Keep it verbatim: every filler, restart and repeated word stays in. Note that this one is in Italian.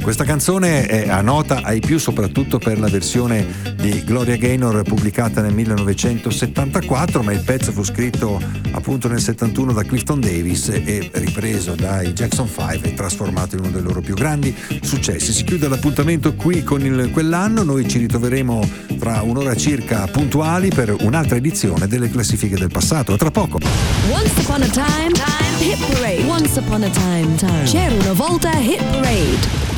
Questa canzone è a nota ai più soprattutto per la versione di Gloria Gaynor pubblicata nel millenovecentosettantaquattro, ma il pezzo fu scritto appunto nel settantuno da Clifton Davis e ripreso dai Jackson cinque e trasformato in uno dei loro più grandi successi. Si chiude l'appuntamento qui con il quell'anno, noi ci ritroveremo tra un'ora circa puntuali per un'altra edizione delle classifiche del passato. A tra poco. Once upon a time, time, hit parade. Once upon a time, time. C'era una volta hit parade.